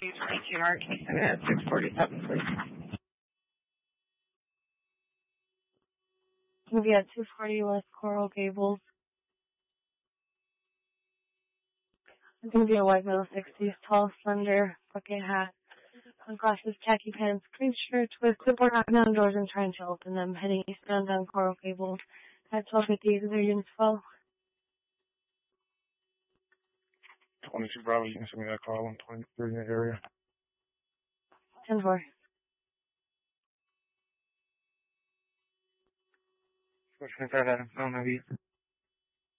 22R, can you send it at 647, please? It's going to be at 240 West Coral Gables. It's going to be a white middle 60s, tall, slender, bucket hat, sunglasses, khaki pants, green shirt with clipboard knocking on doors and trying to open them, heading eastbound down Coral Gables at 1250. Is there units 12? 22 Bravo, you can send me that call on 23 in the area. 10-4. What can I try that? I don't know.